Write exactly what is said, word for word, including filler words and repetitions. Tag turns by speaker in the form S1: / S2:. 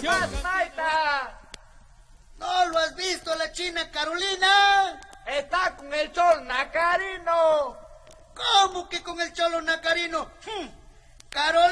S1: más, Maita?
S2: ¿No lo has visto la china Carolina?
S1: Está con el cholo Nacarino.
S2: ¿Cómo que con el cholo Nacarino? Hmm. Caro